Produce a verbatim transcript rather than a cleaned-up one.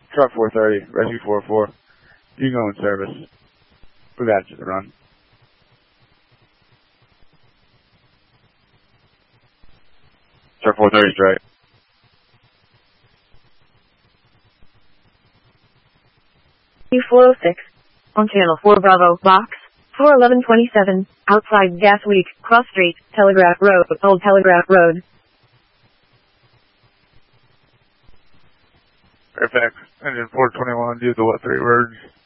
Truck four thirty, Rescue four four. You can go in service. We got you to run. Truck four thirty straight. U four oh six. On channel four Bravo, box four eleven twenty-seven, outside Gas Week, Cross Street, Telegraph Road, Old Telegraph Road. Fairfax, engine four twenty-one, do the what three words?